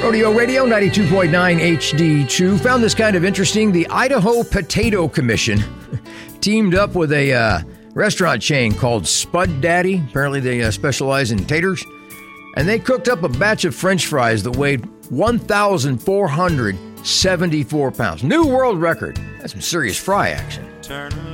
Rodeo Radio 92.9 HD2 found this kind of interesting. The Idaho Potato Commission teamed up with a restaurant chain called Spud Daddy. Apparently they specialize in taters. And they cooked up a batch of French fries that weighed 1,474 pounds. New world record. That's some serious fry action.